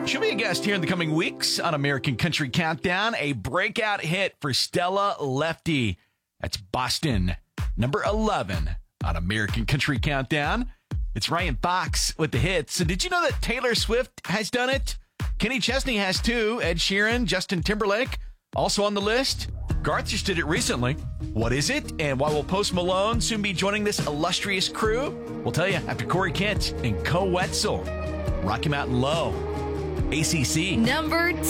She'll be a guest here in the coming weeks on American Country Countdown. A breakout hit for Stella Lefty. That's Boston, number 11 on American Country Countdown. It's Ryan Fox with the hits. So did you know that Taylor Swift has done it? Kenny Chesney has too. Ed Sheeran, Justin Timberlake, also on the list. Garth just did it recently. What is it? And why will Post Malone soon be joining this illustrious crew? We'll tell you after Corey Kent and Co Wetzel. Rocky Mountain Low. ACC. Number